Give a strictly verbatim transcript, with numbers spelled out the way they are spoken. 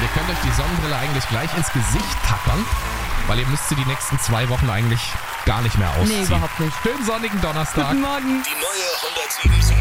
ihr könnt euch die Sonnenbrille eigentlich gleich ins Gesicht tackern, weil ihr müsst sie die nächsten zwei Wochen eigentlich gar nicht mehr ausziehen. Nee, überhaupt nicht. Schönen sonnigen Donnerstag. Guten Morgen. Die neue hundertsieben Komma sieben